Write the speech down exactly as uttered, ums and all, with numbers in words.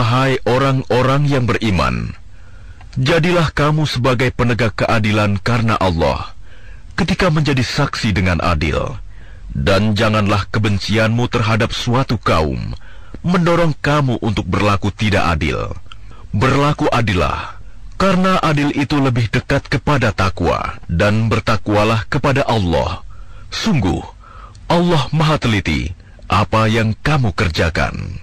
Wahai orang-orang yang beriman, jadilah kamu sebagai penegak keadilan karena Allah ketika menjadi saksi dengan adil, dan janganlah kebencianmu terhadap suatu kaum mendorong kamu untuk berlaku tidak adil. Berlaku adillah, karena adil itu lebih dekat kepada takwa, dan bertakwalah kepada Allah. Sungguh, Allah Maha Teliti apa yang kamu kerjakan.